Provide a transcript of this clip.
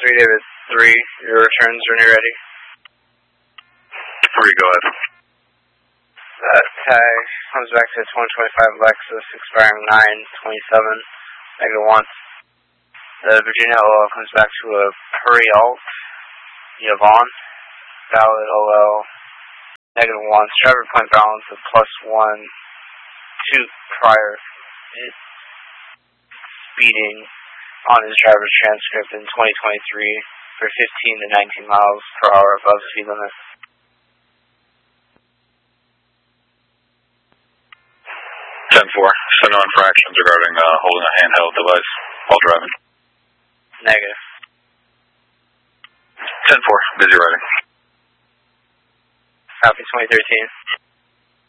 3 David 3, your returns when you're ready. 3, go ahead. Tag comes back to 2025 Lexus expiring 9/27, -1. The Virginia OL comes back to a Perrialt Yvonne, valid OL, -1. Driver point balance of +1, 2 prior speeding on his driver's transcript in 2023 for 15 to 19 miles per hour above speed limit. 10-4, so no infractions regarding holding a handheld device while driving. Negative. 10-4, busy riding. Copy 2013.